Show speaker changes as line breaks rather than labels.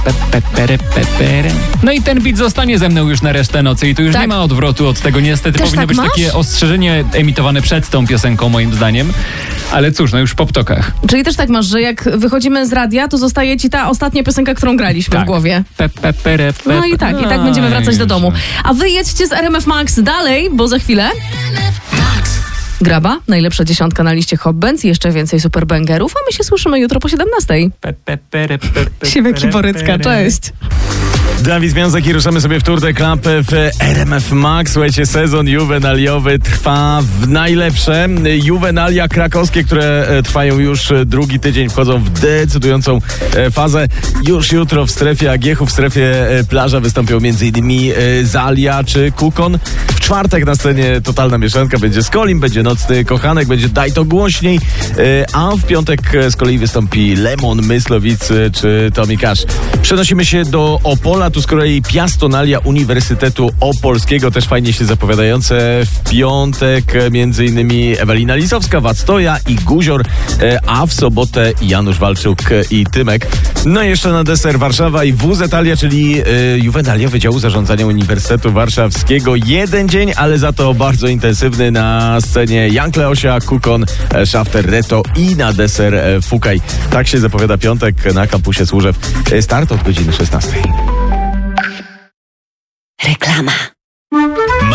No i ten beat zostanie ze mną już na resztę nocy i tu już nie ma odwrotu od tego. Niestety
Też
powinno
tak
być
masz?
takie ostrzeżenie emitowane przed tą piosenką, moim zdaniem. Ale cóż, no już po ptokach.
Czyli też tak masz, że jak wychodzimy z radia, to zostaje ci ta ostatnia piosenka, którą graliśmy w głowie. No i tak będziemy wracać do domu. A wy jedźcie z RMF Max dalej, bo za chwilę... Graba, najlepsza 10 na liście Hot Bands, jeszcze więcej superbangerów, a my się słyszymy jutro po 17. Siwek i Borycka, cześć.
Dawid Związek i ruszamy sobie w Tour de Club w RMF Max. Słuchajcie, sezon juwenaliowy trwa w najlepsze. Juwenalia krakowskie, które trwają już drugi tydzień, wchodzą w decydującą fazę. Już jutro w strefie Agiechów, w strefie plaża wystąpią m.in. Zalia czy Kukon. W czwartek na scenie totalna mieszanka, będzie Skolim, będzie Nocny Kochanek, będzie Daj to głośniej, a w piątek z kolei wystąpi Lemon, Myslowicy czy Tommy Cash. Przenosimy się do Opola, tu z kolei Piastonalia Uniwersytetu Opolskiego, też fajnie się zapowiadające. W piątek m.in. Ewelina Lisowska, Wactoja i Guzior, a w sobotę Janusz Walczuk i Tymek. No i jeszcze na deser Warszawa i WZ-alia, czyli juwenaliowy dział zarządzania Uniwersytetu Warszawskiego. Jeden dzień, ale za to bardzo intensywny. Na scenie Jan Kleosia, Kukon, Shafter, Reto i na deser Fukaj. Tak się zapowiada piątek na kampusie Służew. Start od godziny 16.
Reklama.